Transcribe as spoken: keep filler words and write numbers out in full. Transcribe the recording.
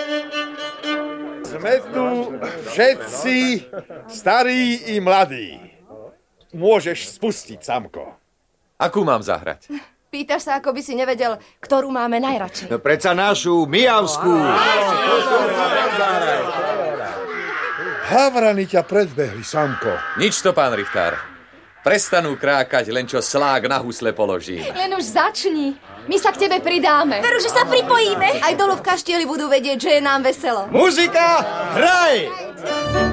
Sme tu všetci, starí i mladí. Môžeš spustiť, Samko. Akú mám zahrať? Pýtaš sa, ako by si nevedel, ktorú máme najradšej. No predsa našu, Mijavskú. Havrany ťa predbehli, Samko. Nič to, pán Richtár. Prestanú krákať, len čo slák na husle položím. Len už začni. My sa k tebe pridáme. Veru, že sa pripojíme. Aj dolu v kaštieli budú vedieť, že je nám veselo. Muzika, hraj!